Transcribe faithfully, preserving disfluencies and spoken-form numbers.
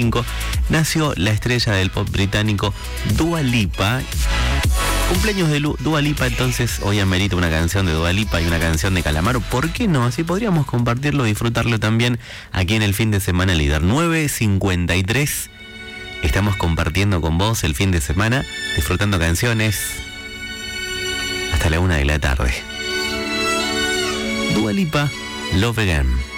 veinticinco nació la estrella del pop británico Dua Lipa. Cumpleaños de Lu- Dua Lipa, entonces hoy amerita una canción de Dua Lipa y una canción de Calamaro. ¿Por qué no? Así podríamos compartirlo, disfrutarlo también aquí en el fin de semana líder. nueve cincuenta y tres. Estamos compartiendo con vos el fin de semana, disfrutando canciones hasta la una de la tarde. Dua Lipa, Love Again.